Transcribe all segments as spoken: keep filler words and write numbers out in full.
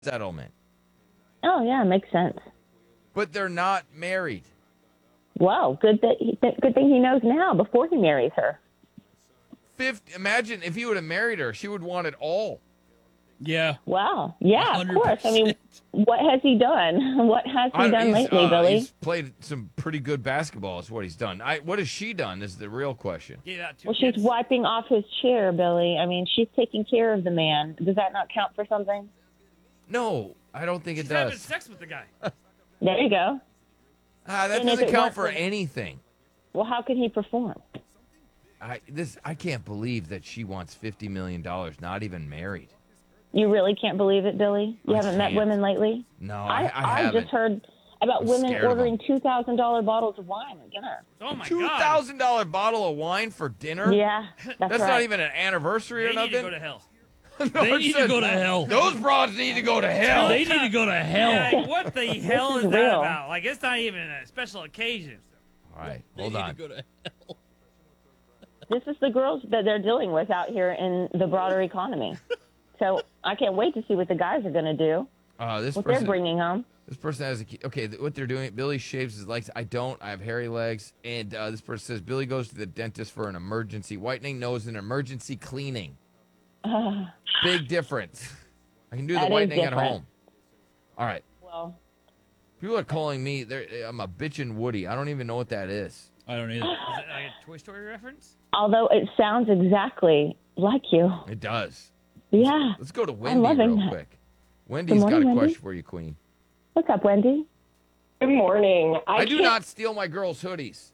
settlement. Oh yeah, makes sense. But they're not married. Wow, good that he, good thing he knows now before he marries her. Fifth, imagine if he would have married her, she would want it all. Yeah. Wow. Yeah, one hundred percent. of course. I mean, what has he done? What has he I, done he's, lately, uh, Billy? He's played some pretty good basketball. Is what he's done. I, what has she done? Is the real question. Yeah, two Well, kids. she's wiping off his chair, Billy. I mean, she's taking care of the man. Does that not count for something? No, I don't think it She's does. having sex with the guy. There you go. Ah, that And if doesn't it count for wasn't- anything. Well, how can he perform? I this I can't believe that she wants fifty million dollars, not even married. You really can't believe it, Billy? You I haven't met can't. women lately? No, I, I, I haven't. just heard about I'm women scared of ordering them. two thousand dollars bottles of wine at dinner. Oh my Two god. thousand dollar bottle of wine for dinner. Yeah, that's, That's right. not even an anniversary They or need to nothing. go to hell. No, They need to it's go a- to hell. Those broads need to go to hell. They need to go to hell. Yeah, like, what the hell is is that real. about? Like, it's not even a special occasion. All right, They hold need on. to go to hell. This is the girls that they're dealing with out here in the broader economy. So I can't wait to see what the guys are going to do, Uh, this what person, they're bringing home. this person has a key. Okay, th- what they're doing? Billy shaves his legs. I don't. I have hairy legs. And uh, this person says Billy goes to the dentist for an emergency whitening, nose, and emergency cleaning. Uh, Big difference. I can do the That is whitening at different. home. All right. well, People are calling me. They're, I'm a bitchin' Woody. I don't even know what that is. I don't either. Is it like a Toy Story reference? although it sounds exactly like you. It does. Yeah. Let's go to Wendy loving real that. quick. Wendy's morning, got a Wendy. question for you, Queen. What's up, Wendy? Good morning. I, I do can't- not steal my girls' hoodies.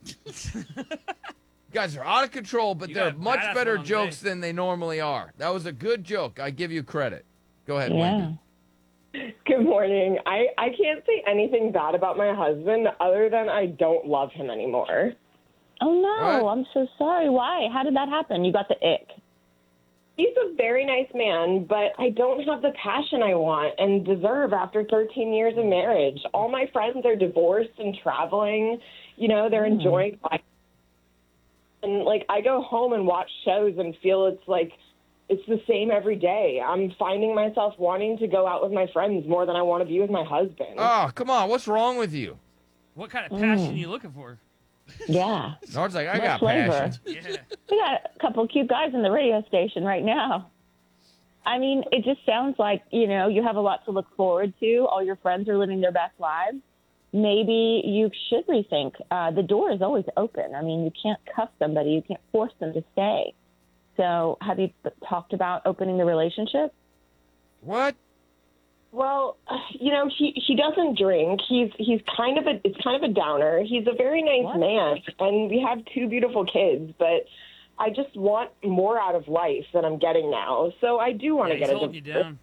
You guys are out of control, but You they're got a much badass better one on jokes today. than they normally are. That was a good joke. I give you credit. Go ahead, Yeah. Wendy. Good morning. I, I can't say anything bad about my husband other than I don't love him anymore. Oh, no. What? I'm so sorry. Why? How did that happen? You got the ick. He's a very nice man, but I don't have the passion I want and deserve after thirteen years of marriage. All my friends are divorced and traveling. You know, they're enjoying life. And, like, I go home and watch shows and feel it's like it's the same every day. I'm finding myself wanting to go out with my friends more than I want to be with my husband. Oh, come on. What's wrong with you? What kind of passion are you looking for? Yeah. Nord's like, I What got flavor? passion. Yeah. We got a couple of cute guys in the radio station right now. I mean, it just sounds like, you know, you have a lot to look forward to. All your friends are living their best lives. Maybe you should rethink. Uh, the door is always open. I mean, you can't cuff somebody. You can't force them to stay. So have you talked about opening the relationship? What? Well, you know, he he doesn't drink. He's he's kind of a it's kind of a downer. He's a very nice What? man, and we have two beautiful kids. But I just want more out of life than I'm getting now. So I do want Yeah, to he's get a holding you divorce. down.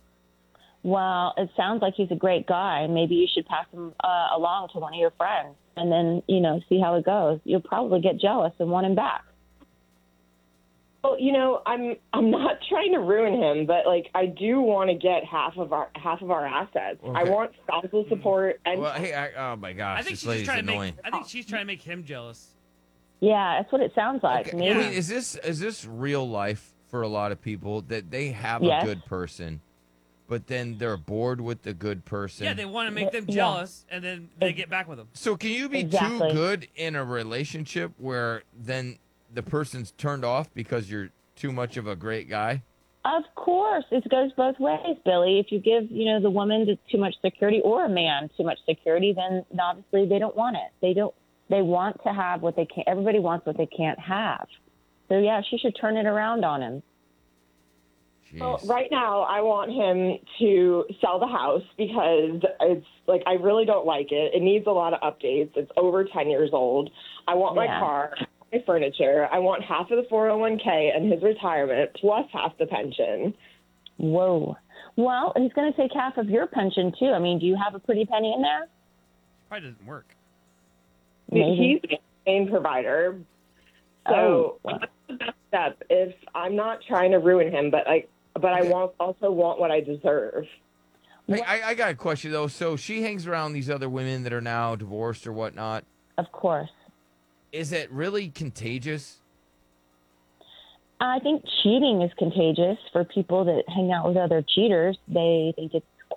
Well, it sounds like he's a great guy. Maybe you should pass him uh, along to one of your friends and then, you know, see how it goes. You'll probably get jealous and want him back. Well, you know, I'm I'm not trying to ruin him, but like I do want to get half of our half of our assets. I Okay. want spousal support and Well, hey, I, oh my gosh, I think this she's just lady's trying to make. annoying. I think she's trying to make him jealous. Yeah, that's what it sounds like. Okay, Maybe. Queen, is this is this real life for a lot of people that they have Yes. a good person, but then they're bored with the good person? Yeah, they want to make them Yeah. jealous, and then they get back with them. So can you be Exactly. too good in a relationship where then the person's turned off because you're too much of a great guy? Of course, it goes both ways, Billy. If you give, you know, the woman t- too much security or a man too much security, then obviously they don't want it. They don't. They want to have what they can't. Everybody wants what they can't have. So yeah, she should turn it around on him. Jeez. Well, right now, I want him to sell the house because it's like I really don't like it. It needs a lot of updates. It's over ten years old. I want my Yeah. car, my furniture. I want half of the four oh one k and his retirement plus half the pension. Whoa. Well, he's going to take half of your pension too. I mean, do you have a pretty penny in there? Probably doesn't work. Maybe. He's the main provider. Oh. So what's the best step if I'm not trying to ruin him, but I but I Okay. want also want what I deserve. Hey, I, I got a question though. So she hangs around these other women that are now divorced or whatnot. Of course. Is it really contagious? I think cheating is contagious for people that hang out with other cheaters. They think it's